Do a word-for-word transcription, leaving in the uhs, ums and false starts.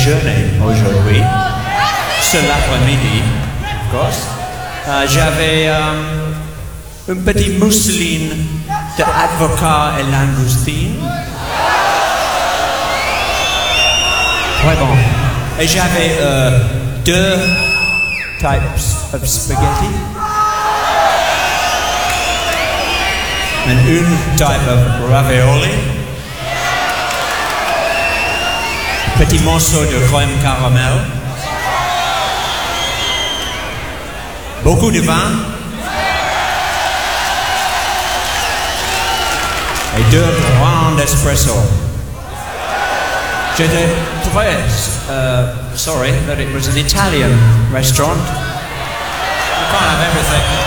déjeuner aujourd'hui, ce l'après-midi, of course. Euh, J'avais euh, une petite mousseline d'avocat et langoustine. Très bon. Et j'avais euh, deux types of spaghetti. And une type of ravioli. Petit morceau de crème caramel. Beaucoup de vin. Et deux grands espresso. J'étais très uh, sorry that it was an Italian restaurant. You can't have everything.